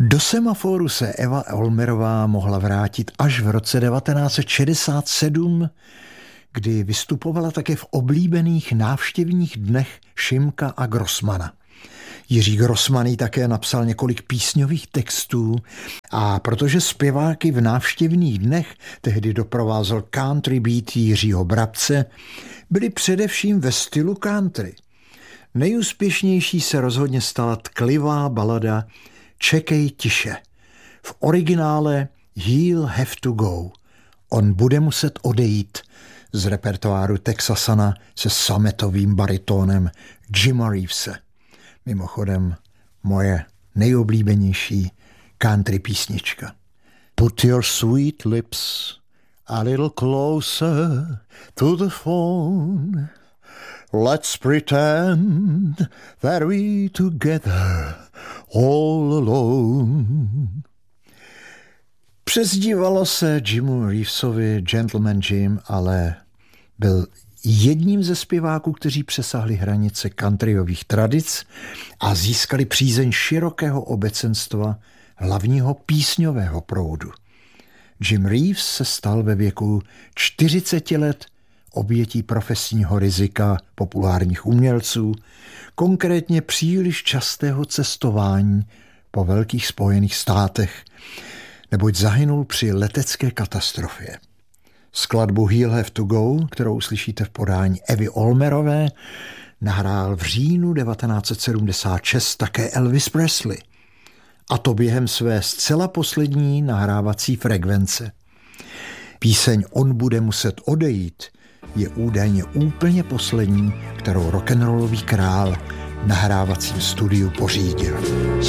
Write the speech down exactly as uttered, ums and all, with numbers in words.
Do Semaforu se Eva Olmerová mohla vrátit až v roce devatenáct set šedesát sedm, kdy vystupovala také v oblíbených návštěvních dnech Šimka a Grossmana. Jiří Grossman jí také napsal několik písňových textů a protože zpěváky v návštěvných dnech tehdy doprovázel country beat Jiřího Brabce, byly především ve stylu country. Nejúspěšnější se rozhodně stala tklivá balada Čekej tiše. V originále He'll have to go. On bude muset odejít z repertoáru Texasana se sametovým baritónem Jima Reevese. Mimochodem moje nejoblíbenější country písnička. Put your sweet lips a little closer to the phone. Let's pretend that we together all alone. Přezdívalo se Jimu Reevesovi Gentleman Jim, ale byl jedním ze zpěváků, kteří přesahli hranice countryových tradic a získali přízeň širokého obecenstva hlavního písňového proudu. Jim Reeves se stal ve věku čtyřiceti let obětí profesního rizika populárních umělců, konkrétně příliš častého cestování po velkých Spojených státech, neboť zahynul při letecké katastrofě. Skladbu He'll have to go, kterou slyšíte v podání Evy Olmerové, nahrál v říjnu devatenáct set sedmdesát šest také Elvis Presley. A to během své zcela poslední nahrávací frekvence. Píseň On bude muset odejít je údajně úplně poslední, kterou rock'n'rollový král v nahrávacím studiu pořídil.